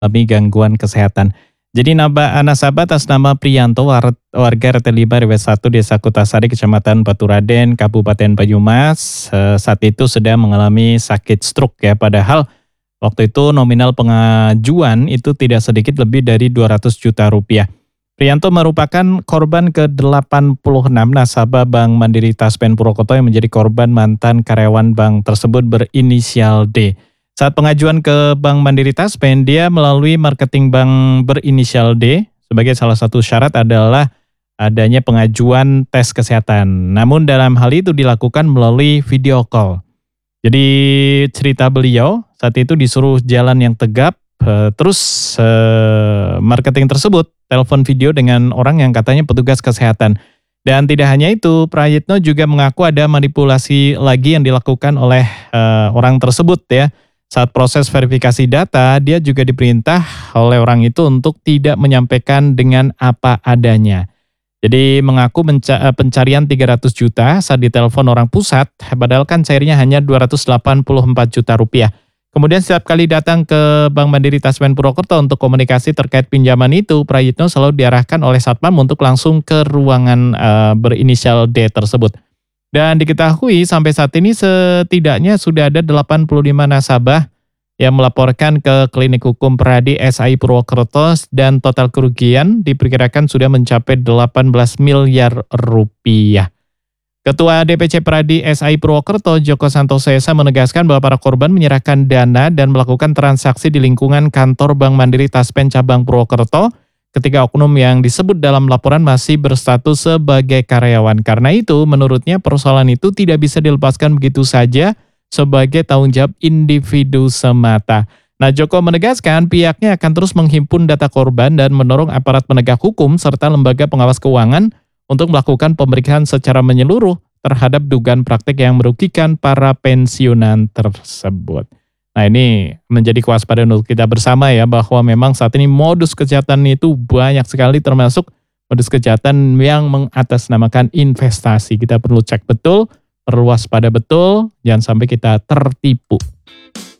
mengalami gangguan kesehatan. Jadi nasabah atas nama Priyanto, warga RT 5 RW 1 Desa Kutasari, Kecamatan Baturaden, Kabupaten Banyumas, saat itu sedang mengalami sakit stroke ya. Padahal waktu itu nominal pengajuan itu tidak sedikit lebih dari 200 juta rupiah. Priyanto merupakan korban ke-86 nasabah Bank Mandiri Taspen Purwokerto yang menjadi korban mantan karyawan bank tersebut berinisial D. Saat pengajuan ke Bank Mandiri Taspen, dia melalui marketing bank berinisial D. Sebagai salah satu syarat adalah adanya pengajuan tes kesehatan. Namun dalam hal itu dilakukan melalui video call. Jadi cerita beliau saat itu disuruh jalan yang tegap, terus marketing tersebut telepon video dengan orang yang katanya petugas kesehatan. Dan tidak hanya itu, Prayitno juga mengaku ada manipulasi lagi yang dilakukan oleh orang tersebut ya. Saat proses verifikasi data, dia juga diperintah oleh orang itu untuk tidak menyampaikan dengan apa adanya. Jadi mengaku pencarian 300 juta saat ditelepon orang pusat, padahal kan cairnya hanya 284 juta rupiah. Kemudian setiap kali datang ke Bank Mandiri Taspen Purwokerto untuk komunikasi terkait pinjaman itu, Prayitno selalu diarahkan oleh Satpam untuk langsung ke ruangan berinisial D tersebut. Dan diketahui sampai saat ini setidaknya sudah ada 85 nasabah yang melaporkan ke Klinik Hukum Pradi SI Purwokerto dan total kerugian diperkirakan sudah mencapai 18 miliar rupiah. Ketua DPC Pradi SI Purwokerto Joko Santoso Esa menegaskan bahwa para korban menyerahkan dana dan melakukan transaksi di lingkungan kantor Bank Mandiri Taspen Cabang Purwokerto ketika oknum yang disebut dalam laporan masih berstatus sebagai karyawan. Karena itu, menurutnya persoalan itu tidak bisa dilepaskan begitu saja sebagai tanggung jawab individu semata. Nah, Joko menegaskan pihaknya akan terus menghimpun data korban dan mendorong aparat penegak hukum serta lembaga pengawas keuangan untuk melakukan pemeriksaan secara menyeluruh terhadap dugaan praktik yang merugikan para pensiunan tersebut. Nah, ini menjadi kewaspadaan untuk kita bersama ya, bahwa memang saat ini modus kejahatan itu banyak sekali, termasuk modus kejahatan yang mengatasnamakan investasi. Kita perlu cek betul, perlu waspada betul, jangan sampai kita tertipu.